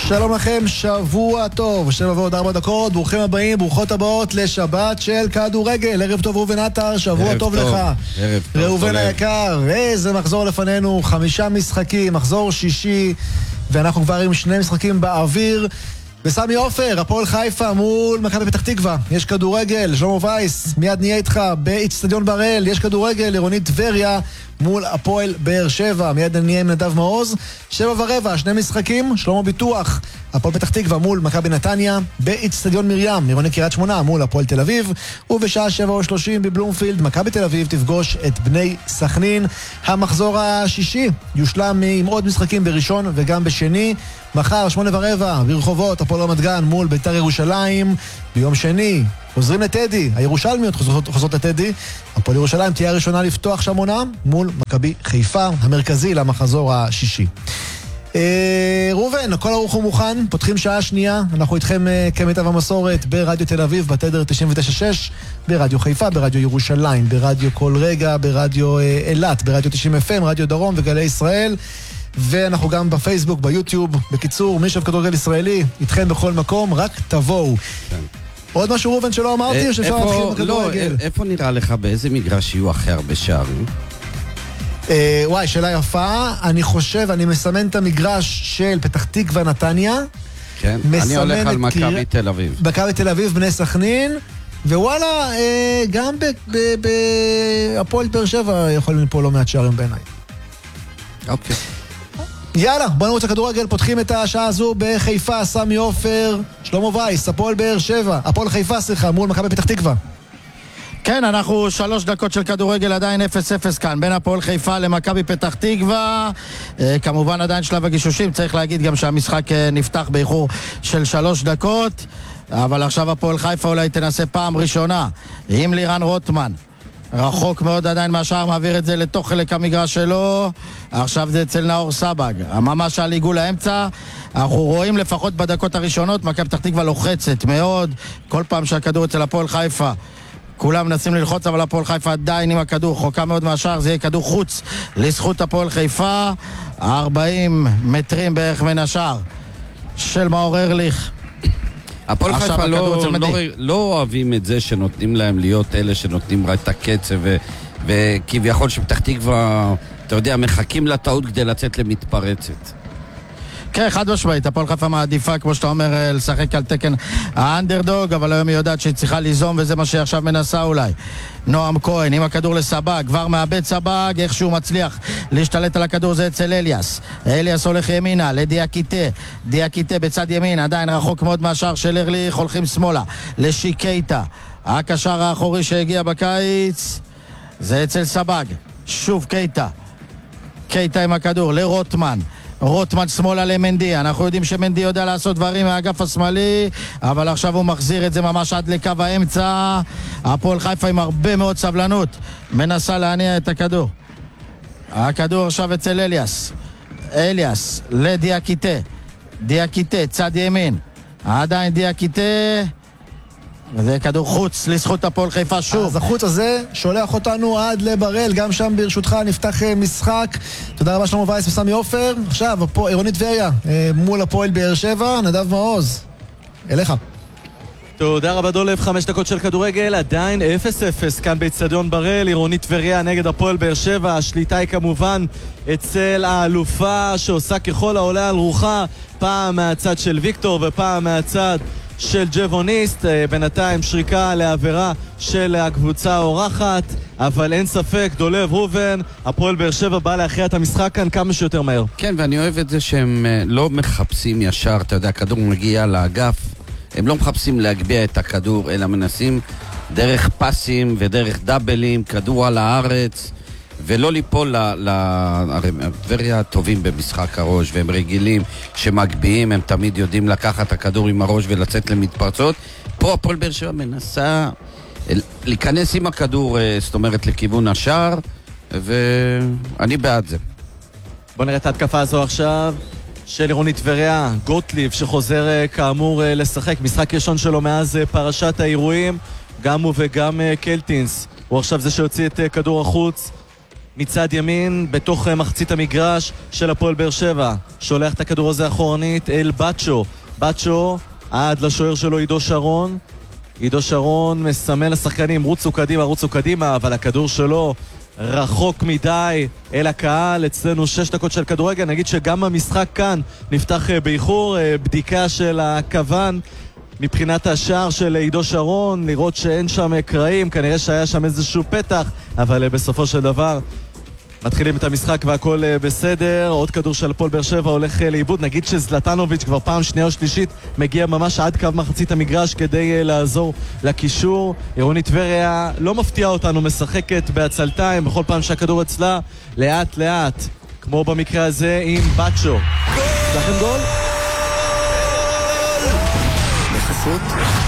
שלום לכם, שבוע טוב, 7:04, ברוכים הבאים, ברוכות הבאות לשבת של כדורגל. ערב טוב ראובן עטר, שבוע טוב לך. ערב טוב. ראובן היקר, איזה מחזור לפנינו, 5 משחקים, מחזור שישי, ואנחנו כבר עם 2 משחקים באוויר. בסמי עופר, הפועל חיפה מול מכבי פתח תקווה, יש כדורגל, שלמה וייס, מיד נהיה איתך באצטדיון בראל, יש כדורגל, עירונית טבריה מול הפועל באר שבע, מיד נהיה עם נדב מעוז, 7:15, 2 משחקים, שלמה ביטוח, הפועל פתח תקווה מול מכבי נתניה, באצטדיון מרים, עירונית קריית שמונה מול הפועל תל אביב, ובשעה 7:30 בבלומפילד, מכבי תל אביב תפגוש את בני סכנין. המחזור השישי יושלם עם עוד משחקים בראשון וגם בשני. מחר 8:15 ברחובות, הפועל רמת גן מול בית"ר ירושלים. ביום שני חוזרים לטדי, הירושלמיות חוזרות לטדי, הפועל ירושלים תהיה הראשונה לפתוח שם עונה מול מכבי חיפה, המרכזי למחזור השישי. ראובן, הכל ערוך ומוכן, פותחים שעה שנייה, אנחנו איתכם כמיטב המסורת ברדיו תל אביב, בתדר 99.6, ברדיו חיפה, ברדיו ירושלים, ברדיו כל רגע, ברדיו אילת, ברדיו 90 FM, רדיו דרום וגלי ישראל, ואנחנו גם בפייסבוק, ביוטיוב. בקיצור, מי שאוהב כדורגל ישראלי, איתכם בכל מקום, רק תבואו. כן. עוד משהו ראובן שלא אמרתי, או שאפשר להתחיל בכדורגל? איפה נראה לך, באיזה מגרש יהיו הכי הרבה שערים? וואי, שאלה יפה. אני חושב, אני מסמן את המגרש של פתח תקווה נתניה. כן, אני הולך על מכבי תל אביב. מכבי תל אביב, בני סכנין, ווואלה, גם בהפועל באר שבע יכולים פה לא מעט שערים בעיניי. אוקיי. יאללה, בוא נרוץ לכדורגל, פותחים את השעה הזו בחיפה, סמי עופר, שלמה וייס, הפועל באר שבע, הפועל חיפה סליחה, מול מכבי פתח תקווה. כן, אנחנו 3 דקות של כדורגל, עדיין 0-0 כאן, בין הפועל חיפה למכבי פתח תקווה. כמובן עדיין שלב הגישושים, צריך להגיד גם שהמשחק נפתח באיחור של 3 דקות, אבל עכשיו הפועל חיפה אולי תנסה פעם ראשונה עם לירן רוטמן. רחוק מאוד עדיין מהשאר, מעביר את זה לתוך חלק המגרש שלו. עכשיו זה אצל נאור סבג, ממש על עיגול האמצע. אנחנו רואים לפחות בדקות הראשונות מכבי פתח תקווה לוחצת מאוד כל פעם שהכדור אצל הפועל חיפה, כולם מנסים ללחוץ, אבל הפועל חיפה עדיין עם הכדור, חוקה מאוד מהשאר, זה יהיה כדור חוץ לזכות הפועל חיפה, 40 מטרים בערך מן השאר של מאור ארליך. הפועל חיפה לא אוהבים את זה שנותנים להם להיות אלה שנותנים רק את הקצב, וכביכול שפתח תקווה, אתה יודע, מחכים לטעות כדי לצאת למתפרצת. כן, חד משמעית, הפועל חיפה מעדיפה, כמו שאתה אומר, לשחק על תקן האנדרדוג, אבל היום היא יודעת שהיא צריכה ליזום, וזה מה שהיא עכשיו מנסה אולי. נועם כהן עם הכדור לסבג, כבר מאבד סבג, איכשהו מצליח להשתלט על הכדור, זה אצל אליאס. אליאס הולך ימינה לדיאקיטה, דיאקיטה בצד ימין, עדיין רחוק מאוד מהשאר של ארליך, הולכים שמאלה לשיקייטה, הקשר האחורי שהגיע בקיץ, זה אצל סבג, שוב קייטה, קייטה עם הכדור לרוטמן, רוטמן שמאלה למנדי, אנחנו יודעים שמנדי יודע לעשות דברים מהאגף השמאלי, אבל עכשיו הוא מחזיר את זה ממש עד לקו האמצע. הפועל חיפה עם הרבה מאוד סבלנות מנסה להניע את הכדור. הכדור עכשיו אצל אליאס, אליאס לדיאקיטה, דיאקיטה צד ימין, עדיין דיאקיטה, וזה כדור חוץ לזכות הפועל חיפה שוב. אז החוץ הזה שולח אותנו עד לבראל, גם שם ברשותך נפתח משחק. תודה רבה שלמה וייס וסמי עופר. עכשיו עירונית טבריה מול הפועל באר שבע, נדב מעוז, אליך. תודה רבה דולב, 5 דקות של כדורגל, עדיין 0-0 כאן באצטדיון בראל, עירונית טבריה נגד הפועל באר שבע. השליטה היא כמובן אצל האלופה שעושה ככל העולה על רוחה, פעם מהצד של ויקטור ופעם מהצד של ג'בוניסט. בינתיים שריקה לעבירה של הקבוצה האורחת, אבל אין ספק, דולב ראובן, הפועל באר שבע בא להכריע את המשחק כאן כמה שיותר מהר. כן, ואני אוהב את זה שהם לא מחפשים ישר, אתה יודע, הכדור מגיע לאגף, הם לא מחפשים להגביע את הכדור, אלא מנסים דרך פסים ודרך דאבלים, כדור על הארץ, ולא ליפול טבריה טובים במשחק הראש, והם רגילים שמגביעים, הם תמיד יודעים לקחת את הכדור עם הראש ולצאת למתפרצות. פה הפועל באר שבע מנסה להיכנס עם הכדור, זאת אומרת לכיוון השער, ואני בעד זה. בוא נראה את ההתקפה הזו עכשיו של עירונית טבריה, גוטליב שחוזר כאמור לשחק, משחק ראשון שלו מאז פרשת האירועים, גם הוא וגם קלטינס, הוא עכשיו זה שהוציא את כדור החוץ מצד ימין בתוך מחצית המגרש של הפועל באר שבע. שולח את הכדור הזה אחורנית אל בצ'ו. בצ'ו עד לשוער שלו עידו שרון. עידו שרון מסמן לשחקנים, רוצו קדימה, אבל הכדור שלו רחוק מדי אל הקהל. אצלנו 6 דקות של כדורגל. נגיד שגם המשחק כאן נפתח באיחור. בדיקה של הכוון מבחינת השער של עידו שרון, לראות שאין שם קרעים, כנראה שהיה שם איזשהו פתח, אבל בסופו של דבר מתחילים את המשחק והכל בסדר. עוד כדור של הפועל באר שבע הולך לאיבוד. נגיד שזלטנוביץ' כבר פעם שנייה או שלישית מגיע ממש עד קו מחצית המגרש כדי לעזור לקישור. עירונית טבריה לא מפתיעה אותנו, משחקת בעצלתיים בכל פעם שהכדור אצלה, לאט לאט, כמו במקרה הזה עם בצ'ו. לכם גול? בחסות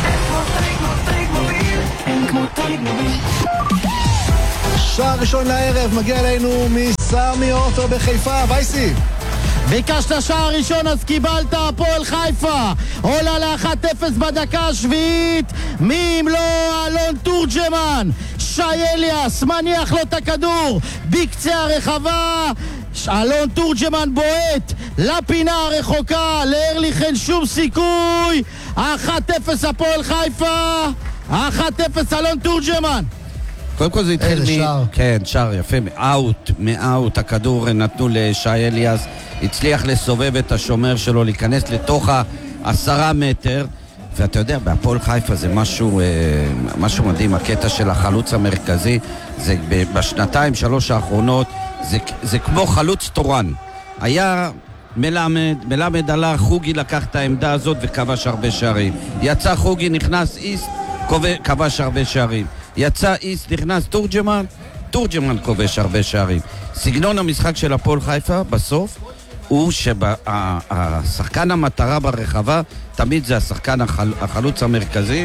שער ראשון לערב מגיע אלינו מסמי עופר בחיפה. וייסי, ביקשת שער ראשון אז קיבלת. הפועל חיפה עולה ל-1-0 בדקה השביעית. מי אם לא אלון תורג'מן. שי אליאס מניח לו את הכדור בקצה הרחבה. אלון תורג'מן בועט לפינה הרחוקה, לארליך אין שום סיכוי. 1-0 הפועל חיפה, 1-0 אלון תורג'מן. קודם כל זה התחיל שער. כן, שער יפה, מאוט, הכדור נתנו לשי אליאס, הצליח לסובב את השומר שלו, להיכנס לתוך 10 מטר, ואתה יודע, בהפועל חיפה זה משהו מדהים, הקטע של החלוץ המרכזי, זה בשנתיים, 3 האחרונות, זה כמו חלוץ תורן. היה מלמד עלה, חוגי לקח את העמדה הזאת וכבש הרבה שערים. יצא חוגי, נכנס איסט, כבש הרבה שערים. יצא איסט, נכנס תורג'מן כובש הרבה שערים. סגנון המשחק של הפועל חיפה בסוף הוא שהשחקן המטרה ברחבה תמיד זה השחקן החלוץ המרכזי,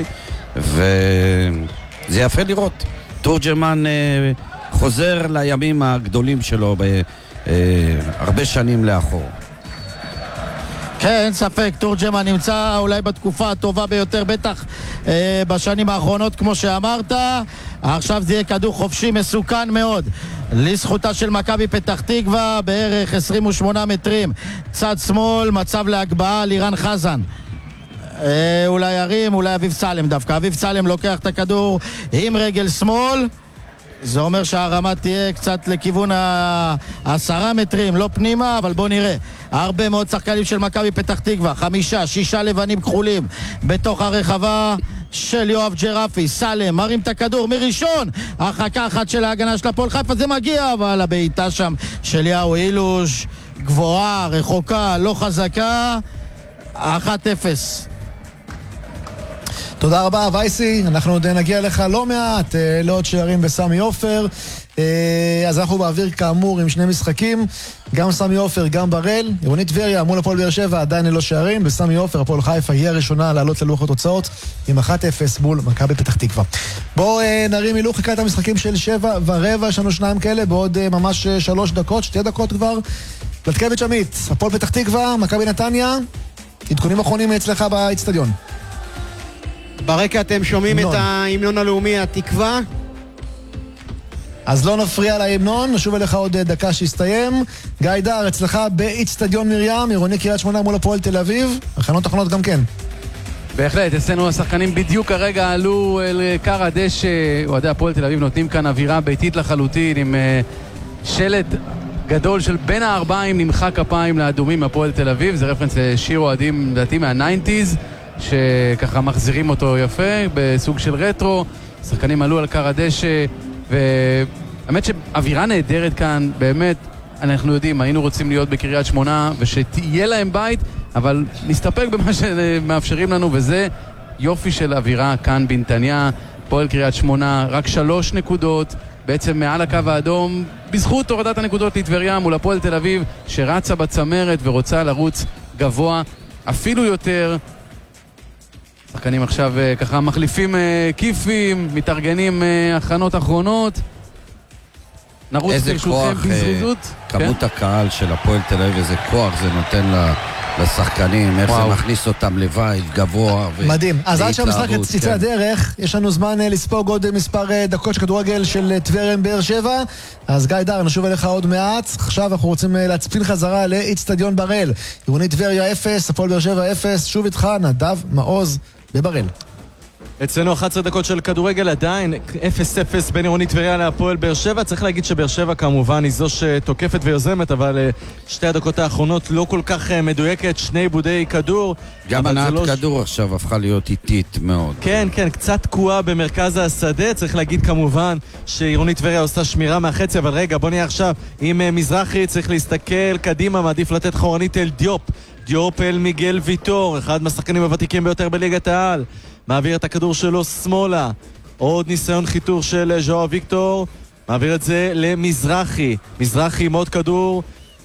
וזה יפה לראות. תורג'מן חוזר לימים הגדולים שלו הרבה שנים לאחור. כן, אין ספק, תורג'מן נמצא אולי בתקופה הטובה ביותר, בטח בשנים האחרונות כמו שאמרת. עכשיו זה יהיה כדור חופשי מסוכן מאוד לזכותה של מכבי פתח תקווה, בערך 28 מטרים צד שמאל, מצב להגבהה לירן חזן. אולי ירים, אולי אביב סלם דווקא. אביב סלם לוקח את הכדור עם רגל שמאל, זה אומר שהרמה תהיה קצת לכיוון 10 מטרים, לא פנימה, אבל בוא נראה. הרבה מאוד שחקנים של מכבי פתח תקווה, 5-6 לבנים כחולים בתוך הרחבה של יואב ג'רפי. סלם מרים את הכדור מראשון, הרחקה אחת של ההגנה של הפועל חיפה, זה מגיע, אבל הבעיטה שם של יאו אילוש גבוהה, רחוקה, לא חזקה. 1-0. תודה רבה וייסי, אנחנו עוד נגיע לך לא מעט לעוד שערים בסמי עופר. אז אנחנו באוויר כאמור עם 2 משחקים, גם סמי עופר גם בראל. עירונית טבריה מול הפועל באר שבע עדיין ללא שערים. בסמי עופר הפועל חיפה היא הראשונה לעלות ללוח התוצאות עם 1-0 מול מכבי פתח תקווה. בואו נרים הילוך את המשחקים של 7:15, יש לנו 2 כאלה בעוד ממש 3 דקות, 2 דקות כבר. לטקביץ' עמית, הפועל פתח תקווה, מכבי נתניה, עדכונים אחרונים אצלך באצטדיון. ברקע אתם שומעים את ההמנון הלאומי, התקווה. אז לא נפריע להמנון, נשוב אליך עוד דקה שיסתיים. גיא דר, אצלך באצטדיון מרים, עירוני קריית שמונה מול הפועל תל אביב, הכנות אחרונות גם כן. בהחלט, אצלנו השחקנים בדיוק כרגע עלו אל קר הדשא, אוהדי הפועל תל אביב נותנים כאן אווירה ביתית לחלוטין, עם שלט גדול של בין הארבעים, נמחא כפיים לאדומים הפועל תל אביב, זה רפרנס לשיר אוהדים לדעתי מה-90s, שככה מחזירים אותו יפה, בסוג של רטרו. שחקנים עלו על קר הדשא, והאמת שאווירה נהדרת כאן, באמת, אנחנו יודעים, היינו רוצים להיות בקריית שמונה, ושתהיה להם בית, אבל נסתפק במה שמאפשרים לנו, וזה יופי של אווירה כאן בנתניה. פועל קריית שמונה, רק 3 נקודות, בעצם מעל הקו האדום, בזכות הורדת הנקודות לטבריה מול הפועל תל אביב, שרצה בצמרת ורוצה לרוץ גבוה אפילו יותר. שחקנים עכשיו ככה מחליפים כיפים, מתארגנים הכנות אחרונות. נרוץ ברשותכם בזריזות. כמות הקהל של הפועל תל אביב, איזה כוח זה נותן לשחקנים, איך זה מכניס אותם לבית, גבוה. מדהים. אז עד שהמשחק יצא לדרך, יש לנו זמן לספוג עוד מספר דקות של כדורגל של טבריה עם באר שבע. אז גיא דר, נשוב אליך עוד מעט. עכשיו אנחנו רוצים להצפין חזרה לאצטדיון בראל. עירוני טבריה 0, הפועל באר שבע 0. שוב איתך, נדב מעוז בבראל. אצלנו 11 דקות של כדורגל, עדיין 0-0 בין עירוני טבריה להפועל באר שבע. צריך להגיד שבאר שבע כמובן היא זו שתוקפת ויוזמת, אבל שתי הדקות האחרונות לא כל כך מדויקת, שני עיבודי כדור. גם הנעת כדור עכשיו הפכה להיות איטית מאוד. כן, כן, קצת תקועה במרכז השדה. צריך להגיד כמובן שעירוני טבריה עושה שמירה מהחצי, אבל רגע, בוא נהיה עכשיו עם מזרחי, צריך להסתכל קדימה, מעדיף לתת חורנית אל דיופ. דיופ אל מיגל ויטור, אחד מהשחקנים הוותיקים ביותר בליגת העל. מעביר את הכדור שלו שמאלה. עוד ניסיון חיתור של ז'ואר ויקטור. מעביר את זה למזרחי. מזרחי עם עוד כדור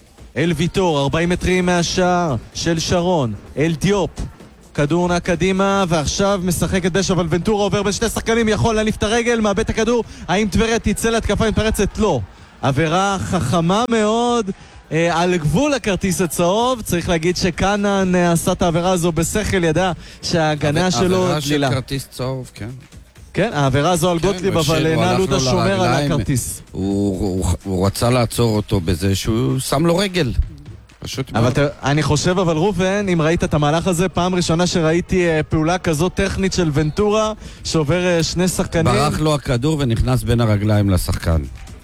אל ויטור, 40 מטרים מהשער של שרון. אל דיופ. כדור נע קדימה, ועכשיו משחק את דשא, אבל ונטורה עובר בין שני שחקנים, יכול להניף את הרגל, מאבד את הכדור. האם טבריה תצא להתקפה מתפרצת? לא. עבירה חכמה מאוד. על גבול הכרטיס הצהוב. צריך להגיד שקנן עשה את העבירה הזו בשכל, ידע שההגנה שלו עבירה דלילה. של כרטיס צהוב, כן. כן, העבירה הזו על גוטליב, אבל נלודה שומר על הכרטיס. הוא רצה לעצור אותו בזה שהוא שם לו רגל. פשוט מאוד. אני חושב, אבל רובן, אם ראית את המהלך הזה, פעם ראשונה שראיתי פעולה כזאת טכנית של ונטורה, שעובר שני שחקנים. ברח לו הכדור ונכנס בין הרגליים לשחקן.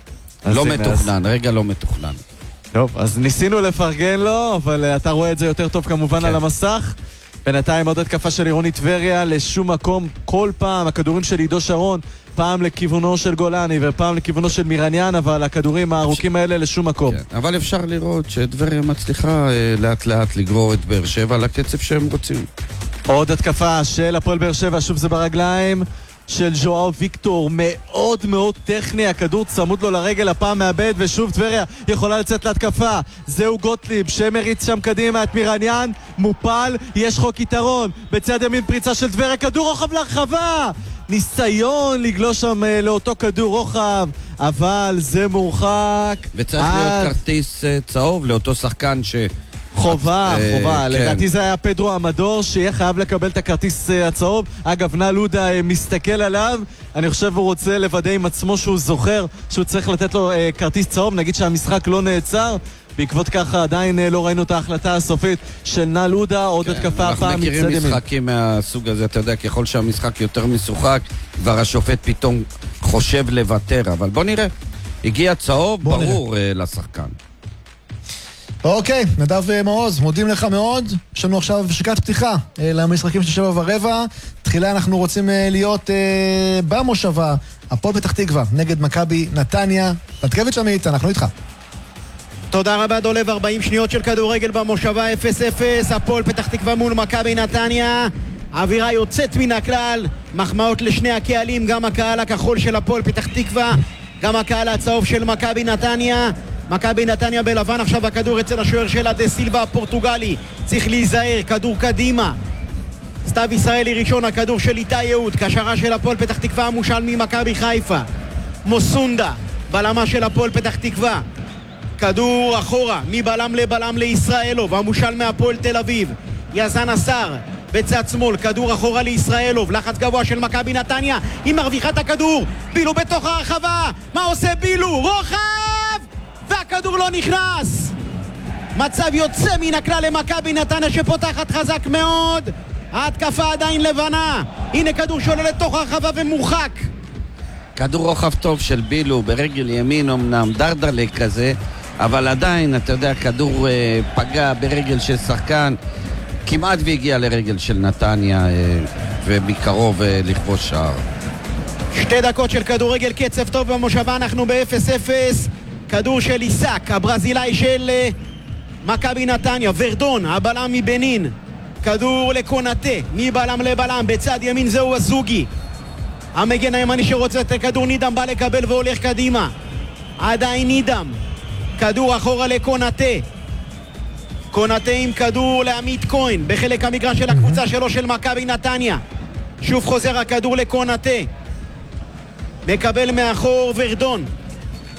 לא מתוכנן, רגע לא מתוכנן. טוב, אז ניסינו לפרגן לו, אבל אתה רואה את זה יותר טוב כמובן על המסך. בינתיים עוד התקפה של עירוני טבריה לשום מקום. כל פעם הכדורים של עידו שרון, פעם לכיוונו של גולני ופעם לכיוונו של מירניאן, אבל הכדורים הארוכים האלה לשום מקום. כן, אבל אפשר לראות שטבריה מצליחה לאט לאט לגרור את באר שבע לקצב שהם רוצים. עוד התקפה של הפועל באר שבע, שוב זה ברגליים של ז'ואר ויקטור, מאוד מאוד טכני, הכדור צמוד לו לרגל, הפעם מאבד, ושוב טבריה יכולה לצאת להתקפה. זהו גוטליב שמריץ שם קדימה את מירניאן, מופל, יש חוק יתרון בצד ימין, פריצה של טבריה, כדור רוחב להרחבה, ניסיון לגלוש שם לאותו כדור רוחב, אבל זה מורחק. וצריך להיות כרטיס צהוב לאותו שחקן חובה, לדעתי זה היה פדרו המדור שיהיה חייב לקבל את הכרטיס הצהוב. אגב, נלודה מסתכל עליו, אני חושב הוא רוצה לוודא עם עצמו שהוא זוכר שהוא צריך לתת לו כרטיס צהוב. נגיד שהמשחק לא נעצר, בעקבות ככה עדיין לא ראינו את ההחלטה הסופית של נלודה. עוד התקפה הפעם אנחנו מכירים משחקים מהסוג הזה, אתה יודע, ככל שהמשחק יותר משוחק כבר השופט פתאום חושב לוותר, אבל בוא נראה, הגיע צהוב ברור לשחקן. אוקיי, נדב מעוז, מודים לך מאוד. יש לנו עכשיו שקת פתיחה למשחקים של 7:15. תחילה אנחנו רוצים להיות במושבה, הפועל פתח תקווה נגד מכבי נתניה. פתקביץ' עמית, אנחנו איתך. תודה רבה דולב, 40 שניות של כדורגל במושבה, 0-0, הפועל פתח תקווה מול מכבי נתניה. אווירה יוצאת מן הכלל, מחמאות לשני הקהלים, גם הקהל הכחול של הפועל פתח תקווה, גם הקהל הצהוב של מכבי נתניה. מכבי נתניה בלבן, עכשיו הכדור אצל השוער שלה דה סילבה הפורטוגלי, צריך להיזהר, כדור קדימה, סתיו ישראלי ראשון, הכדור של איתי יהוד, קשרה של הפועל פתח תקווה המושל ממכבי חיפה, מוסונדה בלמה של הפועל פתח תקווה, כדור אחורה מבלם לבלם לישראלוב, המושל מהפועל תל אביב, יזן אסר בצד שמאל, כדור אחורה לישראלוב, לחץ גבוה של מכבי נתניה, היא מרוויחה את הכדור, בילו בתוך הרחבה, מה עושה בילו? רוחב! והכדור לא נכנס. מצב יוצא מן הכלל למכבי נתניה שפותחת חזק מאוד. ההתקפה עדיין לבנה. הנה כדור שעולה לתוך הרחבה ומורחק. כדור רוחב טוב של בילו ברגל ימין אמנם, דרדלה כזה, אבל עדיין, אתה יודע, כדור פגע ברגל של שחקן, כמעט והגיע לרגל של נתניה ומקרוב לכבוש שער. 2 דקות של כדורגל, קצב טוב במושבה, אנחנו ב-0-0. כדור של איסק, הברזילאי של מכבי נתניה, ורדון, הבלם מבנין, כדור לקונטה, מבלם לבלם, בצד ימין זהו הזוגי, המגן הימני שרוצה את הכדור, נידם בא לקבל והולך קדימה, עדיין נידם, כדור אחורה לקונטה, קונטה עם כדור לעמית כהן, בחלק המגרש של הקבוצה שלו של מכבי נתניה, שוב חוזר הכדור לקונטה, מקבל מאחור ורדון,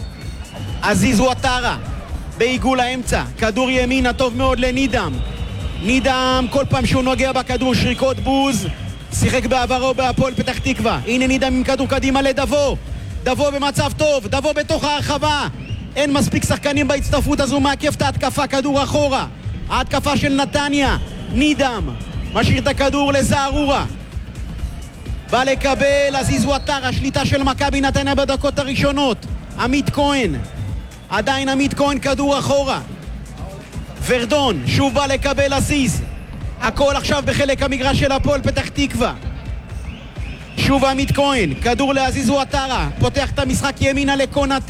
עזיז וואטרה בעיגול האמצע, כדור ימין הטוב מאוד לנידם, נידם, כל פעם שהוא נוגע בכדור שריקות בוז. שיחק בעברו בהפועל פתח תקווה. הנה נידם עם כדור קדימה לדבו. דבו במצב טוב, דבו בתוך הרחבה. אין מספיק שחקנים בהצטרפות הזו, מעכב את ההתקפה, כדור אחורה. ההתקפה של נתניה, נידם משאיר את הכדור לזערורה. בא לקבל עזיז וואטר, השליטה של מכבי נתניה בדקות הראשונות. עמית כהן, עדיין עמית כהן, כדור אחורה. ורדון, שוב בא לקבל עזיז. הכל עכשיו בחלק המגרש של הפועל פתח תקווה. שוב עמית כהן, כדור לעזיז וואטרה, פותח את המשחק ימינה לקונאטה.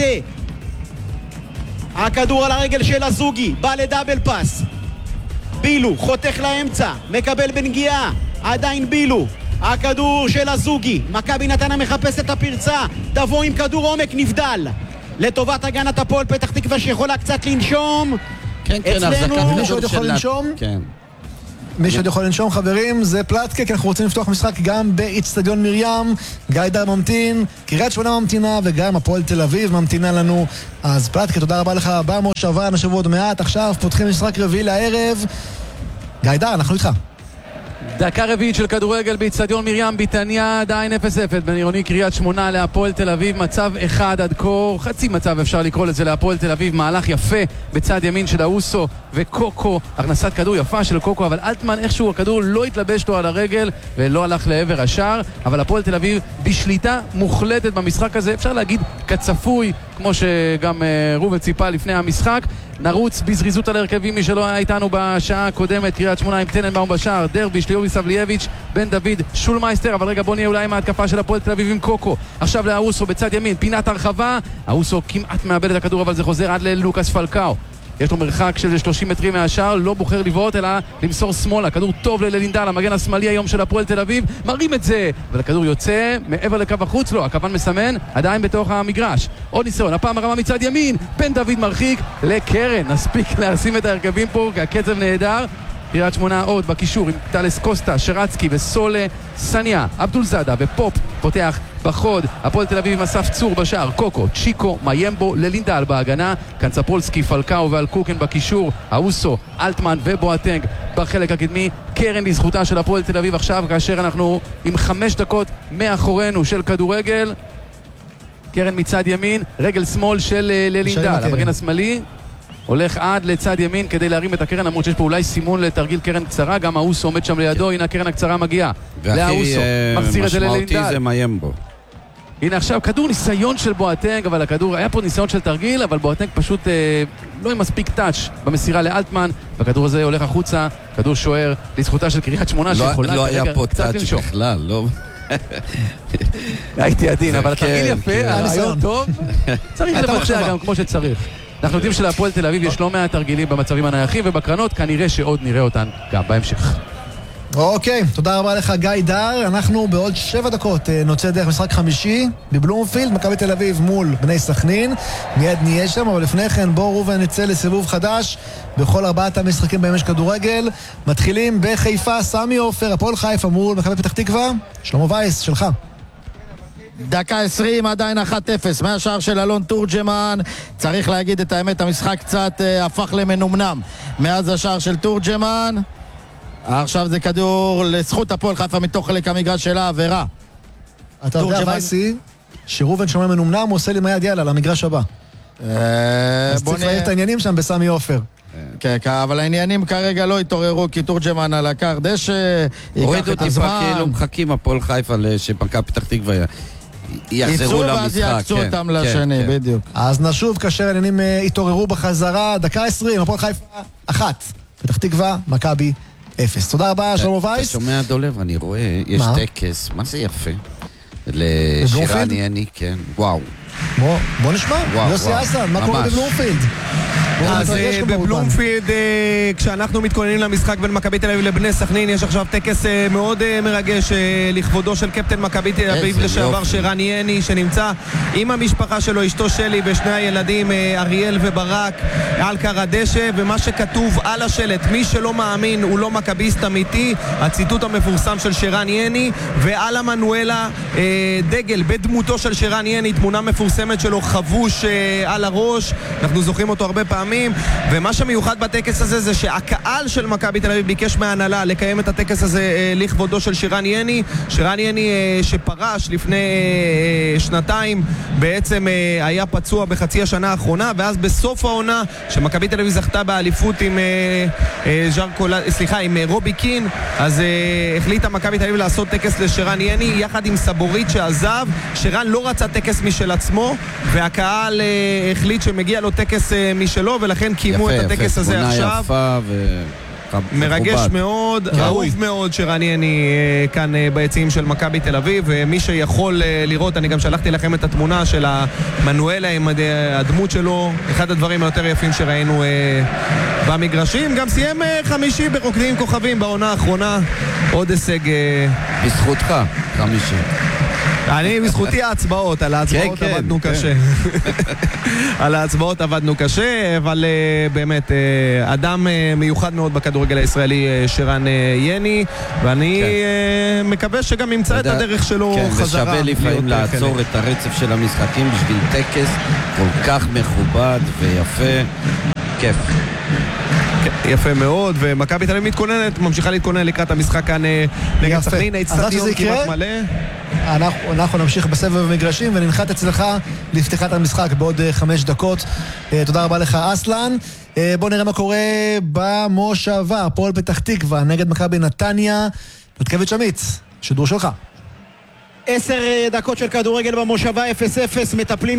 הכדור על הרגל של הזוגי, בא לדאבל פס. בילו, חותך לאמצע, מקבל בנגיעה, עדיין בילו. הכדור של הזוגי, מכבי נתניה מחפש את הפרצה, דבו עם כדור עומק, נבדל. לטובת הגנת הפועל פתח תקווה שיכולה קצת לנשום. כן, אצלנו... מי שעוד יכול לנשום? כן. מי שעוד יכול לנשום, חברים, זה פלטקה, כי אנחנו רוצים לפתוח משחק גם באצטדיון מרים. גיא דר ממתין, קריית שמונה ממתינה, וגם הפועל תל אביב ממתינה לנו. אז פלטקה, תודה רבה לך במושבה, נשב עוד מעט. עכשיו פותחים משחק רביעי לערב. גיא דר, אנחנו איתך. דקה רביעית של כדורגל באצטדיון מרים ביתניה, עדיין 0-0 בין עירוני קריית שמונה להפועל תל אביב, מצב אחד עד כה, חצי מצב אפשר לקרוא לזה להפועל תל אביב, מהלך יפה בצד ימין של האוסו וקוקו, הכנסת כדור יפה של קוקו, אבל אלטמן איכשהו הכדור לא התלבש לו על הרגל ולא הלך לעבר השער, אבל הפועל תל אביב בשליטה מוחלטת במשחק הזה, אפשר להגיד כצפוי, כמו שגם רובן ציפה לפני המשחק. נרוץ בזריזות על הרכבים, מי שלא היה איתנו בשעה הקודמת, קריית שמונה עם טננבאום בשער, דרבי, שליובי סבלייביץ', בן דוד, שולמייסטר, אבל רגע בוא נהיה אולי עם ההתקפה של הפועל תל אביב עם קוקו. עכשיו לאוסו בצד ימין, פינת הרחבה, האוסו כמעט מאבד את הכדור, אבל זה חוזר עד ללוקאס פלקאו. יש לו מרחק של 30 מטרים מהשער, לא בוחר לבעוט אלא למסור שמאלה, כדור טוב ללינדל, המגן השמאלי היום של הפועל תל אביב, מרים את זה, והכדור יוצא מעבר לקו החוץ, לא, הכוון מסמן, עדיין בתוך המגרש. עוד ניסיון, הפעם הרמה מצד ימין, בן דוד מרחיק לקרן, נספיק להשים את ההרכבים פה, כי הקצב נהדר. קריית שמונה עוד בקישור עם טלס קוסטה, שרצקי וסולה סניה, אבדול זאדה ופופ פותח בחוד, הפועל תל אביב עם אסף צור בשער, קוקו, צ'יקו, מיימבו, ללינדל בהגנה, קנצפולסקי, פלקאו ואלקוקן בקישור, האוסו, אלטמן ובואטנג בחלק הקדמי, קרן לזכותה של הפועל תל אביב עכשיו, כאשר אנחנו עם 5 דקות מאחורינו של כדורגל, קרן מצד ימין, רגל שמאל של ללינדל, המגן השמאלי הולך עד לצד ימין כדי להרים את הקרן, למרות שיש פה אולי סימון לתרגיל קרן קצרה, גם האוסו עומד שם לידו, הנה הקרן הקצרה מגיעה לאוסו, מחזיר את זה ללינדל. והכי משמעותי זה מיימבו. הנה עכשיו כדור ניסיון של בואטנג, אבל הכדור, היה פה ניסיון של תרגיל, אבל בואטנג פשוט לא עם מספיק טאץ' במסירה לאלטמן, והכדור הזה הולך החוצה, כדור שוער לזכותה של קריית שמונה שיכולה לא היה פה טאץ' בכלל, לא... הייתי עדין, אבל התרגיל יפה, הרעיון טוב, צריך לבצע גם כמו שצריך. אנחנו יודעים שלהפועל תל אביב יש לא מעט תרגילים במצבים הנייחים ובקרנות, כנראה שעוד נראה אותן גם בהמשך. אוקיי, תודה רבה לך גיא דר. אנחנו בעוד 7 דקות נוצא דרך משחק חמישי בבלומפילד, מכבי תל אביב מול בני סכנין. מיד נהיה שם, אבל לפני כן בואו רובן נצא לסיבוב חדש בכל 4 המשחקים בהם יש כדורגל. מתחילים בחיפה, סמי עופר, הפועל חיפה מול מכבי פתח תקווה. שלמה וייס, שלך. דקה 20, עדיין 1-0 מהשער של אלון תורג'מן. צריך להגיד את האמת, המשחק קצת הפך למנומנם מאז השער של תורג'מן. עכשיו זה כדור לזכות הפועל חיפה מתוך חלק המגרש של העבירה. אתה יודע וייסי, שרובן שומע מנומנם, הוא עושה לי מיד יאללה למגרש הבא. אז צריך להעיר את העניינים שם בסמי עופר. כן, אבל העניינים כרגע לא התעוררו, כי תורג'מן על הקר דשא, הורידו טיפה כאילו מחכים הפועל חיפה שמכבי פתח תקווה יחזרו למשחק. ואז יעקצו אותם לשני, בדיוק. אז נשוב כאשר העניינים התעוררו בחזרה, דקה 20, הפועל חיפה 1, פתח תקווה, מכבי 0. תודה רבה, שלמה וייס. אתה שומע דולב, אני רואה, יש טקס, מה זה יפה? לשירן יני, כן, וואו. בוא נשמע, יוסי אסן, מה קורה בבלומפילד? אז בבלומפילד, כשאנחנו מתכוננים למשחק בין מכבי תל אביב לבני סכנין, יש עכשיו טקס מאוד מרגש לכבודו של קפטן מכבי תל אביב לשעבר שירן יני, שנמצא עם המשפחה שלו, אשתו שלי ושני הילדים אריאל וברק על קר הדשא, ומה שכתוב על השלט, מי שלא מאמין הוא לא מכביסט אמיתי, הציטוט המפורסם של שירן יני, ועל המנואלה דגל בדמותו של שירן יני, תמונה מפורסמת המפורסמת שלו חבוש על הראש, אנחנו זוכרים אותו הרבה פעמים, ומה שמיוחד בטקס הזה זה שהקהל של מכבי תל אביב ביקש מההנהלה לקיים את הטקס הזה לכבודו של שירן יני. שירן יני שפרש לפני שנתיים, בעצם היה פצוע בחצי השנה האחרונה, ואז בסוף העונה שמכבי תל אביב זכתה באליפות עם עם רובי קין, אז החליטה מכבי תל אביב לעשות טקס לשירן יני יחד עם סבורית שעזב. שירן לא רצה טקס משל עצמו, והקהל החליט שמגיע לו טקס משלו, ולכן קיימו את הטקס הזה עכשיו. יפה מרגש מאוד, אהוב מאוד שירן יני כאן ביציעים של מכבי תל אביב, ומי שיכול לראות, אני גם שלחתי לכם את התמונה של המנואלה עם הדמות שלו, אחד הדברים היותר יפים שראינו במגרשים. גם סיים חמישי ברוקדים כוכבים בעונה האחרונה, עוד הישג בזכותך, חמישי. אני בזכותי ההצבעות, על ההצבעות עבדנו קשה. על ההצבעות עבדנו קשה, אבל באמת אדם מיוחד מאוד בכדורגל הישראלי, שירן יני, ואני מקווה שגם ימצא את הדרך שלו חזרה. ושווה לפעמים לעצור את הרצף של המשחקים בשביל טקס כל כך מכובד ויפה. כיף. יפה מאוד, ומכבי תל אביב ממשיכה להתכונן לקראת המשחק כאן נגד סכנין. האצטדיון כמעט מלא. אנחנו נמשיך בסבב המגרשים וננחת אצלך לפתיחת המשחק בעוד 5 דקות. תודה רבה לך אסלן. בוא נראה מה קורה במושבה. הפועל פתח תקווה נגד מכבי נתניה. נותקביץ' עמית, שידור שלך. 10 דקות של כדורגל במושבה, 0-0, מטפלים